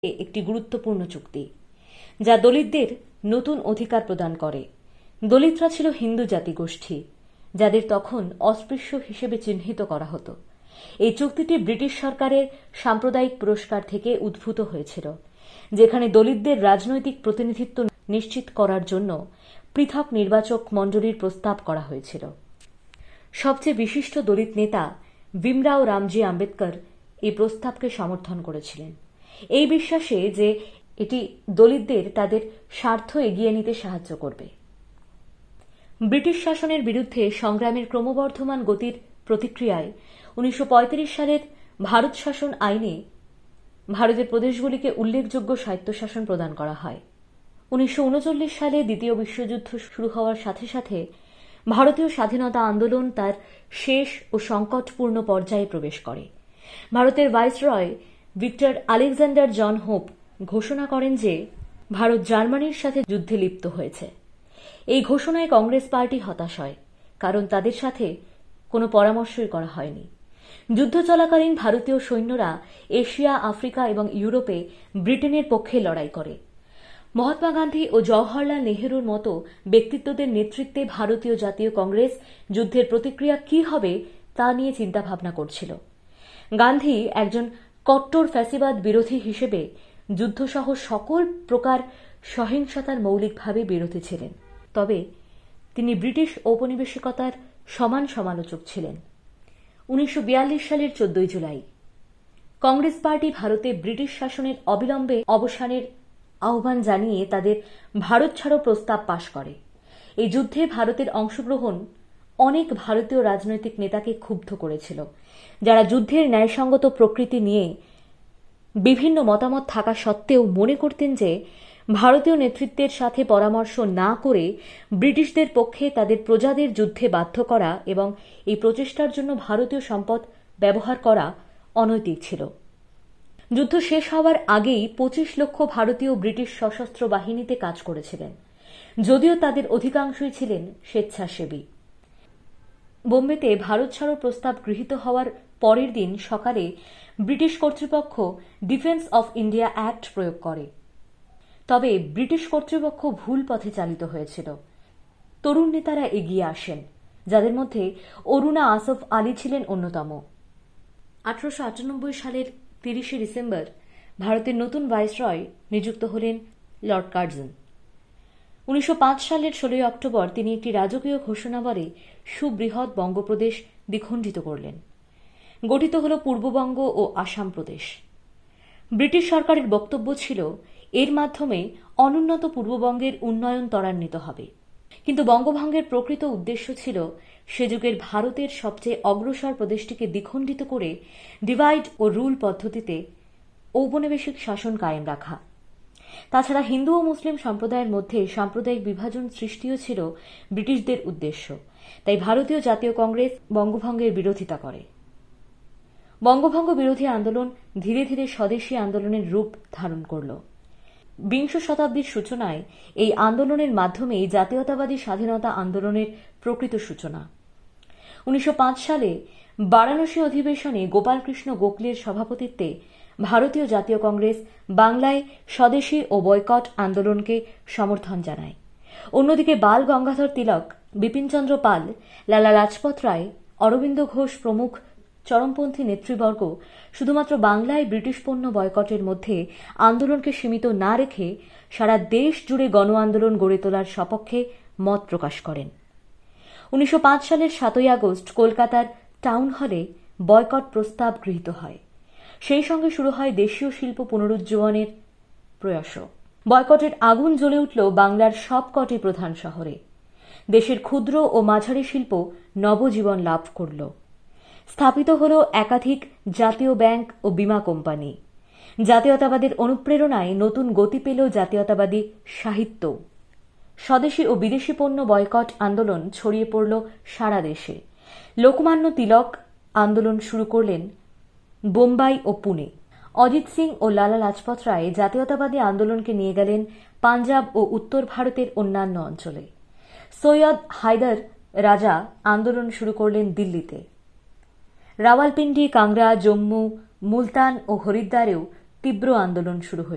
একটি গুরুত্বপূর্ণ চুক্তি, যা দলিতদের নতুন অধিকার প্রদান করে। দলিতরা ছিল হিন্দু জাতিগোষ্ঠী, যাদের তখন অস্পৃশ্য হিসেবে চিহ্নিত করা হতো। এই চুক্তিটি ব্রিটিশ সরকারের সাম্প্রদায়িক পুরস্কার থেকে উদ্ভূত হয়েছিল, যেখানে দলিতদের রাজনৈতিক প্রতিনিধিত্ব নিশ্চিত করার জন্য পৃথক নির্বাচক মণ্ডলীর প্রস্তাব করা হয়েছিল। সবচেয়ে বিশিষ্ট দলিত নেতা ভীমরাও রামজি আম্বেদকর এই প্রস্তাবকে সমর্থন করেছিলেন, এই বিশ্বাসে যে এটি দলিতদের তাদের স্বার্থ এগিয়ে নিতে সাহায্য করবে। ব্রিটিশ শাসনের বিরুদ্ধে সংগ্রামের ক্রমবর্ধমান গতির প্রতিক্রিয়ায় 1935 সালের ভারত শাসন আইনে ভারতের প্রদেশগুলিকে উল্লেখযোগ্য স্বায়ত্তশাসন প্রদান করা হয়। 1939 সালে দ্বিতীয় বিশ্বযুদ্ধ শুরু হওয়ার সাথে সাথে ভারতীয় স্বাধীনতা আন্দোলন তার শেষ ও সংকটপূর্ণ পর্যায়ে প্রবেশ করে। ভারতের ভাইসরয় ভিক্টর আলেকজান্ডার জন হোপ ঘোষণা করেন যে ভারত জার্মানির সাথে যুদ্ধে লিপ্ত হয়েছে। এই ঘোষণায় কংগ্রেস পার্টি হতাশ হয়, কারণ তাদের সাথে কোনো পরামর্শই করা হয়নি। যুদ্ধ চলাকালীন ভারতীয় সৈন্যরা এশিয়া, আফ্রিকা এবং ইউরোপে ব্রিটেনের পক্ষে লড়াই করে। মহাত্মা গান্ধী ও জওহরলাল নেহরুর মতো ব্যক্তিত্বদের নেতৃত্বে ভারতীয় জাতীয় কংগ্রেস যুদ্ধের প্রতিক্রিয়া কি হবে তা নিয়ে চিন্তাভাবনা করছিল। গান্ধী একজন কট্টর ফ্যাসিবাদ বিরোধী হিসেবে যুদ্ধসহ সকল প্রকার সহিংসতার মৌলিকভাবে বিরোধী ছিলেন, তবে তিনি ব্রিটিশ ঔপনিবেশিকতার সমান সমালোচক ছিলেন। 1942 সালের 14 জুলাই কংগ্রেস পার্টি ভারতে ব্রিটিশ শাসনের অবিলম্বে অবসানের আহ্বান জানিয়ে তাদের ভারত ছাড়ো প্রস্তাব পাশ করে। এই যুদ্ধে ভারতের অংশগ্রহণ অনেক ভারতীয় রাজনৈতিক নেতাকে ক্ষুব্ধ করেছিল, যারা যুদ্ধের ন্যায়সঙ্গত প্রকৃতি নিয়ে বিভিন্ন মতামত থাকা সত্ত্বেও মনে করতেন যে ভারতীয় নেতৃত্বের সাথে পরামর্শ না করে ব্রিটিশদের পক্ষে তাদের প্রজাদের যুদ্ধে বাধ্য করা এবং এই প্রচেষ্টার জন্য ভারতীয় সম্পদ ব্যবহার করা অনৈতিক ছিল। যুদ্ধ শেষ হওয়ার আগেই 25 লক্ষ ভারতীয় ব্রিটিশ সশস্ত্র বাহিনীতে কাজ করেছিলেন, যদিও তাদের অধিকাংশই ছিলেন স্বেচ্ছাসেবী। বোম্বেতে ভারত ছাড়ো প্রস্তাব গৃহীত হওয়ার পরের দিন সকালে ব্রিটিশ কর্তৃপক্ষ ডিফেন্স অফ ইন্ডিয়া অ্যাক্ট প্রয়োগ করে। তবে ব্রিটিশ কর্তৃপক্ষ ভুল পথে চালিত হয়েছিল। তরুণ নেতারা এগিয়ে আসেন, যাদের মধ্যে অরুণা আসফ আলী ছিলেন অন্যতম। 1898 সালের 30 ডিসেম্বর ভারতের নতুন ভাইসরয় নিযুক্ত হলেন লর্ড কার্জন। 1905 সালের 16 অক্টোবর তিনি একটি রাজকীয় ঘোষণাবলে সুবৃহৎ বঙ্গপ্রদেশ দ্বিখণ্ডিত করলেন। গঠিত হল পূর্ববঙ্গ ও আসাম প্রদেশ। ব্রিটিশ সরকারের বক্তব্য ছিল এর মাধ্যমে অনুন্নত পূর্ববঙ্গের উন্নয়ন ত্বরান্বিত হবে, কিন্তু বঙ্গভঙ্গের প্রকৃত উদ্দেশ্য ছিল সে যুগের ভারতের সবচেয়ে অগ্রসর প্রদেশটিকে দ্বিখণ্ডিত করে ডিভাইড ও রুল পদ্ধতিতে ঔপনিবেশিক শাসন কায়েম রাখা। তাছাড়া হিন্দু ও মুসলিম সম্প্রদায়ের মধ্যে সাম্প্রদায়িক বিভাজন সৃষ্টিও ছিল ব্রিটিশদের উদ্দেশ্য। তাই ভারতীয় জাতীয় কংগ্রেস বঙ্গভঙ্গের বিরোধিতা করে। বঙ্গভঙ্গ বিরোধী আন্দোলন ধীরে ধীরে স্বদেশী আন্দোলনের রূপ ধারণ করল। বিংশ শতাব্দীর সূচনায় এই আন্দোলনের মাধ্যমেই জাতীয়তাবাদী স্বাধীনতা আন্দোলনের প্রকৃত সূচনা। 1905 সালে বারাণসী অধিবেশনে গোপালকৃষ্ণ গোখলের সভাপতিত্বে ভারতীয় জাতীয় কংগ্রেস বাংলায় স্বদেশী ও বয়কট আন্দোলনকে সমর্থন জানায়। অন্যদিকে বাল গঙ্গাধর তিলক, বিপিনচন্দ্র পাল, লালা লাজপত রায়, অরবিন্দ ঘোষ প্রমুখ চরমপন্থী নেতৃবর্গ শুধুমাত্র বাংলায় ব্রিটিশ পণ্য বয়কটের মধ্যে আন্দোলনকে সীমিত না রেখে সারা দেশ জুড়ে গণ আন্দোলন গড়ে তোলার সপক্ষে মত প্রকাশ করেন। 1905 সালের 7 আগস্ট কলকাতার টাউন হলে বয়কট প্রস্তাব গৃহীত হয়। সেই সঙ্গে শুরু হয় দেশীয় শিল্প পুনরুজ্জীবনের প্রয়াসও। বয়কটের আগুন জ্বলে উঠল বাংলার সবকটি প্রধান শহরে। দেশের ক্ষুদ্র ও মাঝারি শিল্প নবজীবন লাভ করল। স্থাপিত হল একাধিক জাতীয় ব্যাংক ও বীমা কোম্পানি। জাতীয়তাবাদের অনুপ্রেরণায় নতুন গতি পেল জাতীয়তাবাদী সাহিত্য। স্বদেশী ও বিদেশি পণ্য বয়কট আন্দোলন ছড়িয়ে পড়ল সারা দেশে। লোকমান্য তিলক আন্দোলন শুরু করলেন বোম্বাই ও পুনে। অজিত সিং ও লালা লাজপত রায় জাতীয়তাবাদী আন্দোলনকে নিয়ে গেলেন পাঞ্জাব ও উত্তর ভারতের অন্যান্য অঞ্চলে। সৈয়দ হায়দার রাজা আন্দোলন শুরু করলেন দিল্লিতে। রাওয়ালপিন্ডি, কাংড়া, জম্মু, মুলতান ও হরিদ্বারেও তীব্র আন্দোলন শুরু হয়েছে।